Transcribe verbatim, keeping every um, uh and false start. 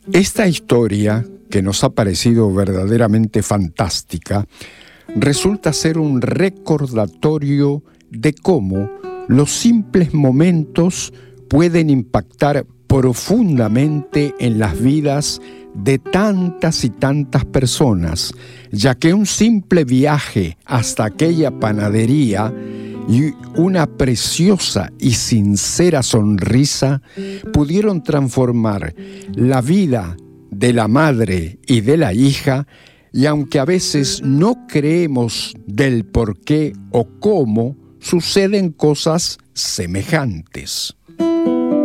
Esta historia, que nos ha parecido verdaderamente fantástica, resulta ser un recordatorio de cómo los simples momentos pueden impactar profundamente en las vidas de tantas y tantas personas, ya que un simple viaje hasta aquella panadería y una preciosa y sincera sonrisa pudieron transformar la vida de la madre y de la hija, y aunque a veces no creemos del por qué o cómo, suceden cosas semejantes.